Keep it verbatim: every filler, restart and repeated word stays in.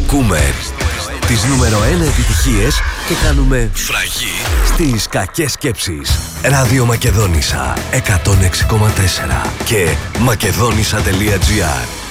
Ακούμε τις νούμερο ένα επιτυχίες και κάνουμε φραγή στις κακές σκέψεις. Ράδιο Μακεδόνισσα εκατόν έξι κόμμα τέσσερα και μακεδόνισσα τελεία τζι άρ.